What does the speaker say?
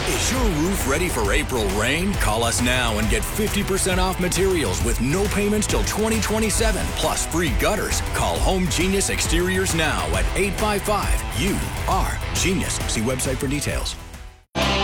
Is your roof ready for April rain? Call us now and get 50% off materials with no payments till 2027, plus free gutters. Call Home Genius Exteriors now at 855-U-R-GENIUS. See website for details.